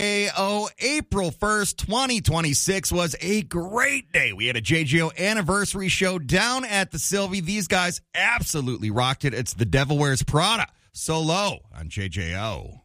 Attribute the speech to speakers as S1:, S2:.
S1: JJO, April 1st, 2026 was a great day. We had a JJO anniversary show down at the Sylvie. These guys absolutely rocked it. It's The Devil Wears Prada, So Low on JJO.